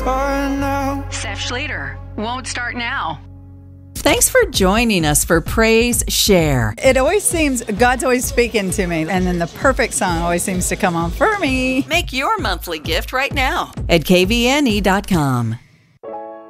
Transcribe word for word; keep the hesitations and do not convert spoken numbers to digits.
Seth Schlueter won't start now. Thanks for joining us for Praise Share. It always seems God's always speaking to me, and then the perfect song always seems to come on for me. Make your monthly gift right now at K V N E dot com.